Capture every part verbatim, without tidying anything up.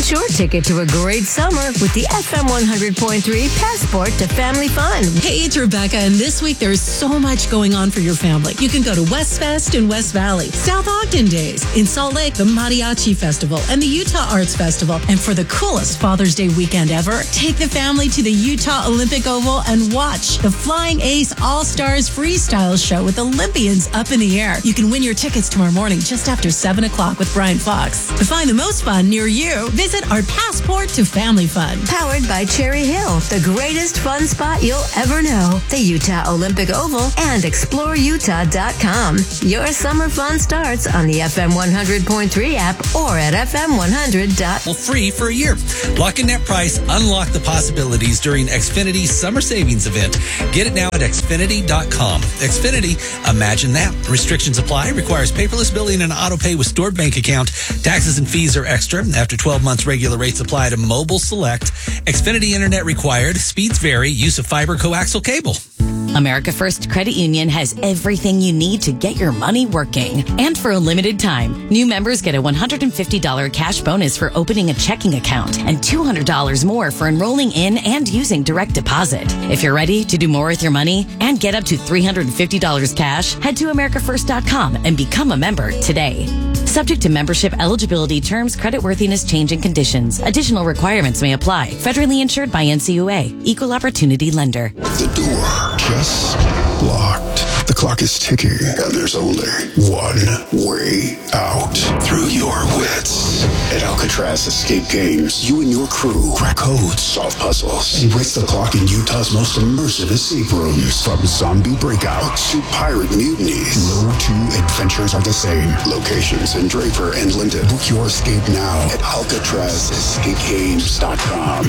Punch your ticket to a great summer with the F M one hundred point three Passport to Family Fun. Hey, it's Rebecca, and this week there's so much going on for your family. You can go to West Fest in West Valley, South Ogden Days, in Salt Lake, the Mariachi Festival, and the Utah Arts Festival. And for the coolest Father's Day weekend ever, take the family to the Utah Olympic Oval and watch the Flying Ace All-Stars Freestyle Show with Olympians up in the air. You can win your tickets tomorrow morning just after seven o'clock with Brian Fox. To find the most fun near you, visit our Passport to Family Fun. Powered by Cherry Hill, the greatest fun spot you'll ever know. The Utah Olympic Oval and explore utah dot com. Your summer fun starts on the F M one hundred point three app or at f m one hundred dot com. Well, free for a year. Lock in net price. Unlock the possibilities during Xfinity's summer savings event. Get it now at xfinity dot com. Xfinity, imagine that. Restrictions apply. Requires paperless billing and auto pay with stored bank account. Taxes and fees are extra. After twelve months, regular rates apply to mobile select. Xfinity internet required. Speeds vary. Use of fiber coaxial cable. America First Credit Union has everything you need to get your money working. And for a limited time, new members get a one hundred fifty dollars cash bonus for opening a checking account and two hundred dollars more for enrolling in and using direct deposit. If you're ready to do more with your money and get up to three hundred fifty dollars cash, head to america first dot com and become a member today. Subject to membership eligibility terms, creditworthiness, change in conditions. Additional requirements may apply. Federally insured by N C U A. Equal Opportunity Lender. The door just locked. The clock is ticking, and there's only one way out. Through your wits. At Alcatraz Escape Games, you and your crew crack codes, solve puzzles, and race the clock in Utah's most immersive escape rooms. From zombie breakouts to pirate mutinies, no two adventures are the same. Locations in Draper and Linden. Book your escape now at alcatraz escape games dot com.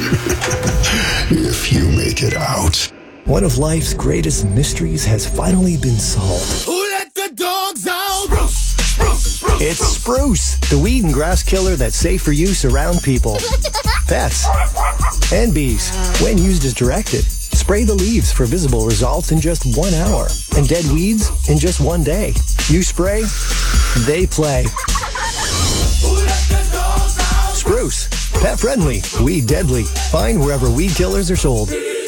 If you make it out. One of life's greatest mysteries has finally been solved. Who let the dogs out? Spruce, spruce, spruce, it's Spruce, the weed and grass killer that's safe for use around people, pets, and bees. When used as directed, spray the leaves for visible results in just one hour, and dead weeds in just one day. You spray, they play. Spruce, pet friendly, weed deadly. Find wherever weed killers are sold.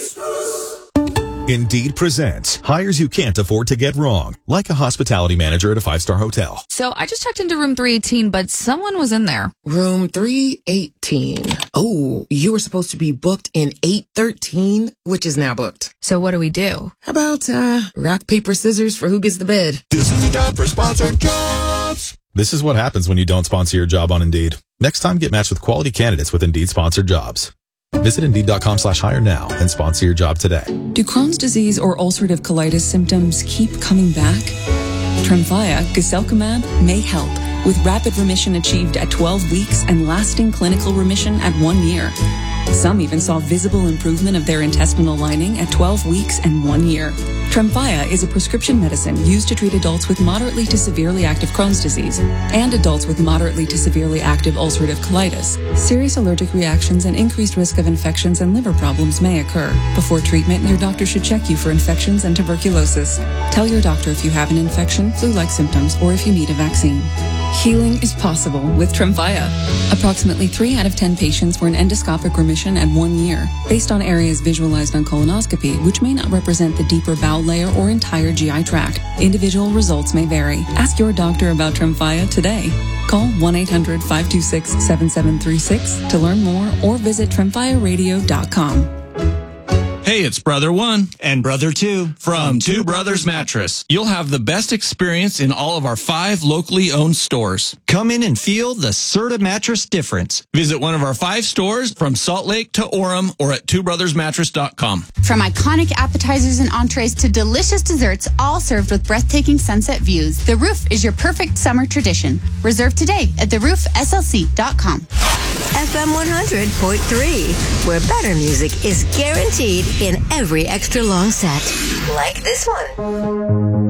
Indeed presents hires you can't afford to get wrong, like a hospitality manager at a five-star hotel. So I just checked into room three eighteen, but someone was in there. Room three eighteen. Oh, you were supposed to be booked in eight thirteen, which is now booked. So what do we do? How about uh, rock, paper, scissors for who gets the bed? This is the time for sponsored jobs. This is what happens when you don't sponsor your job on Indeed. Next time, get matched with quality candidates with Indeed sponsored jobs. Visit Indeed dot com slash hire now and sponsor your job today. Do Crohn's disease or ulcerative colitis symptoms keep coming back? Tremfya, guselkumab, may help, with rapid remission achieved at twelve weeks and lasting clinical remission at one year. Some even saw visible improvement of their intestinal lining at twelve weeks and one year. Tremfya is a prescription medicine used to treat adults with moderately to severely active Crohn's disease and adults with moderately to severely active ulcerative colitis. Serious allergic reactions and increased risk of infections and liver problems may occur. Before treatment, your doctor should check you for infections and tuberculosis. Tell your doctor if you have an infection, flu-like symptoms, or if you need a vaccine. Healing is possible with Tremfya. Approximately three out of ten patients were in endoscopic remission at one year, based on areas visualized on colonoscopy, which may not represent the deeper bowel layer or entire G I tract. Individual results may vary. Ask your doctor about Tremfya today. Call one eight hundred five two six seven seven three six to learn more or visit tremfya radio dot com. Hey, it's Brother One and Brother Two from Two Brothers Mattress. You'll have the best experience in all of our five locally owned stores. Come in and feel the Serta mattress difference. Visit one of our five stores from Salt Lake to Orem or at two brothers mattress dot com. From iconic appetizers and entrees to delicious desserts, all served with breathtaking sunset views, The Roof is your perfect summer tradition. Reserve today at the roof s l c dot com. F M one hundred point three, where better music is guaranteed in every extra long set. Like this one.